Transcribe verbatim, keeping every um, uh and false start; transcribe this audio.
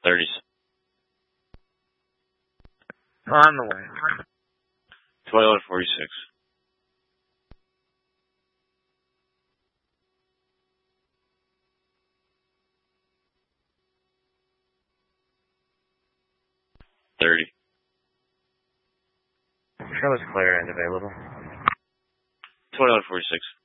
thirties. On the way. Toyota forty-six. thirty. Show is clear and available. Toyota forty-six.